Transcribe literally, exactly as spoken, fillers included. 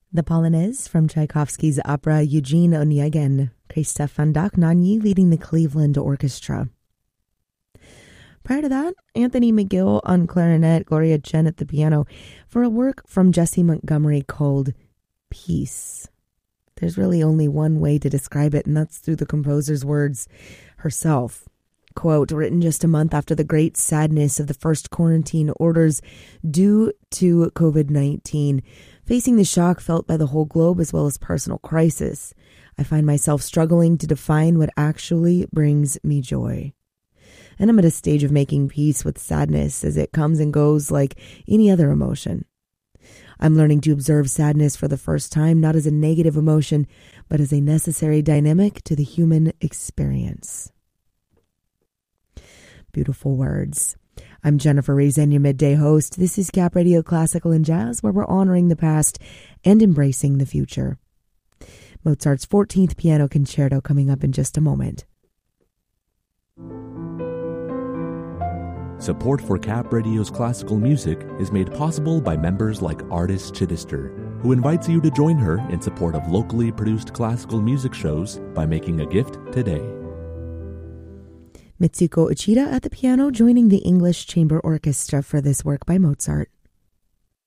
The Polonaise from Tchaikovsky's opera Eugene Onegin, Krzysztof Fandach-Nanyi leading the Cleveland Orchestra. Prior to that, Anthony McGill on clarinet, Gloria Chen at the piano, for a work from Jessie Montgomery called Peace. There's really only one way to describe it, and that's through the composer's words herself. Quote, written just a month after the great sadness of the first quarantine orders due to covid nineteen, facing the shock felt by the whole globe as well as personal crisis, I find myself struggling to define what actually brings me joy. And I'm at a stage of making peace with sadness as it comes and goes like any other emotion. I'm learning to observe sadness for the first time, not as a negative emotion, but as a necessary dynamic to the human experience. Beautiful words. I'm Jennifer Reason, your midday host. This is Cap Radio Classical and Jazz, where we're honoring the past and embracing the future. Mozart's fourteenth Piano Concerto coming up in just a moment. Support for Cap Radio's classical music is made possible by members like Artist Chittister, who invites you to join her in support of locally produced classical music shows by making a gift today. Mitsuko Uchida at the piano, joining the English Chamber Orchestra for this work by Mozart.